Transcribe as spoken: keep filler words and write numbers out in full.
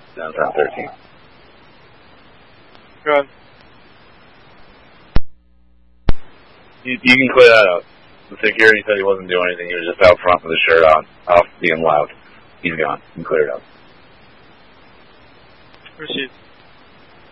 downtown thirteen. Good. You, you can clear that up. The security said he wasn't doing anything. He was just out front with his shirt on, off being loud. He's gone. You can clear it up. Proceed.